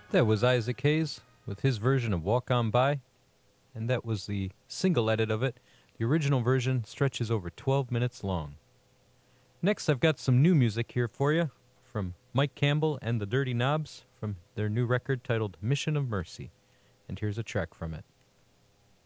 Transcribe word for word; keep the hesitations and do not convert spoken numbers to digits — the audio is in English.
That was Isaac Hayes with his version of Walk On By, and that was the single edit of it. The original version stretches over twelve minutes long. Next, I've got some new music here for you from Mike Campbell and the Dirty Knobs from their new record titled Mission of Mercy, and here's a track from it.